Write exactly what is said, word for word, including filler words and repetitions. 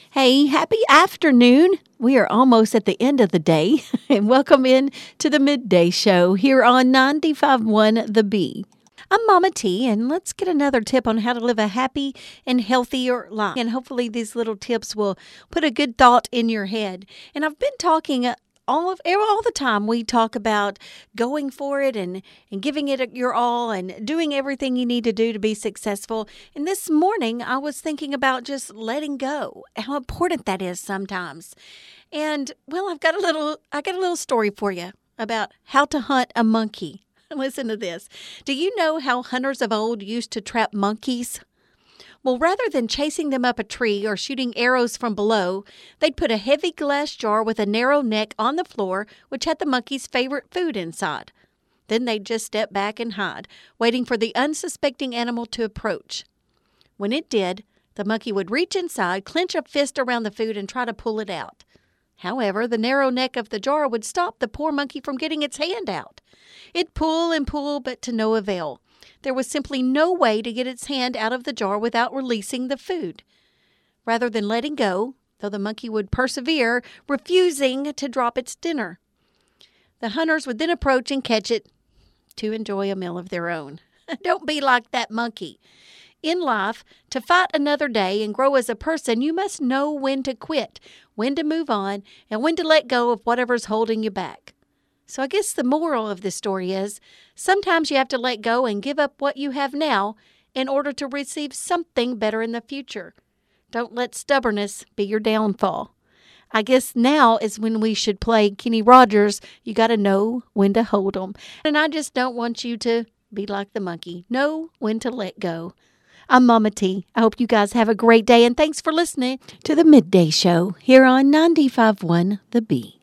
Hey, happy afternoon. We are almost at the end of the day, and welcome in to the Midday Show here on ninety-five point one The Bee. I'm Mama T, and let's get another tip on how to live a happy and healthier life. And hopefully these little tips will put a good thought in your head. And I've been talking all of all the time. We talk about going for it and, and giving it your all and doing everything you need to do to be successful. And this morning I was thinking about just letting go, how important that is sometimes. And well, I've got a little I got a little story for you about how to hunt a monkey. Listen to this. Do you know how hunters of old used to trap monkeys? Well, rather than chasing them up a tree or shooting arrows from below, they'd put a heavy glass jar with a narrow neck on the floor, which had the monkey's favorite food inside. Then they'd just step back and hide, waiting for the unsuspecting animal to approach. When it did, the monkey would reach inside, clench a fist around the food, and try to pull it out. However, the narrow neck of the jar would stop the poor monkey from getting its hand out. It'd pull and pull, but to no avail. There was simply no way to get its hand out of the jar without releasing the food. Rather than letting go, though the monkey would persevere, refusing to drop its dinner. The hunters would then approach and catch it to enjoy a meal of their own. Don't be like that monkey. In life, to fight another day and grow as a person, you must know when to quit, when to move on, and when to let go of whatever's holding you back. So I guess the moral of this story is sometimes you have to let go and give up what you have now in order to receive something better in the future. Don't let stubbornness be your downfall. I guess now is when we should play Kenny Rogers. You got to know when to hold 'em. And I just don't want you to be like the monkey. Know when to let go. I'm Mama T. I hope you guys have a great day, and thanks for listening to the Midday Show here on ninety-five point one The Bee.